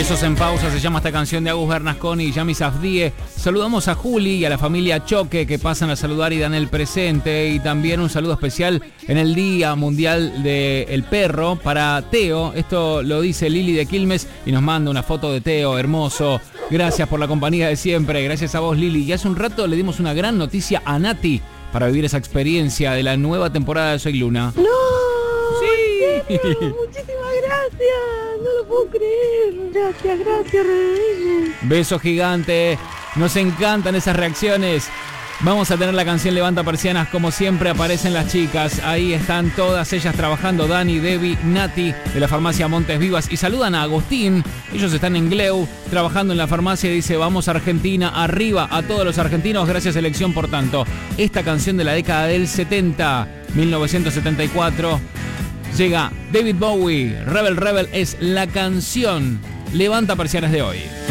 Besos en pausa se llama esta canción de Agus Bernasconi y Yami Safdie. Saludamos a Juli y a la familia Choque que pasan a saludar y dan el presente. Y también un saludo especial en el Día Mundial del Perro para Teo. Esto lo dice Lili de Quilmes y nos manda una foto de Teo, hermoso. Gracias por la compañía de siempre. Gracias a vos, Lili. Y hace un rato le dimos una gran noticia a Nati para vivir esa experiencia de la nueva temporada de Soy Luna. ¡No! ¡Sí! Muchísimas gracias. No lo puedo creer. Gracias, Reyes. Beso gigante. Nos encantan esas reacciones. Vamos a tener la canción Levanta Persianas. Como siempre aparecen las chicas. Ahí están todas ellas trabajando. Dani, Debbie, Nati de la farmacia Montes Vivas. Y saludan a Agustín. Ellos están en Gleu trabajando en la farmacia. Dice: vamos Argentina, arriba a todos los argentinos. Gracias selección por tanto. Esta canción de la década del 70, 1974. Llega David Bowie. Rebel Rebel es la canción Levanta Persianas de hoy.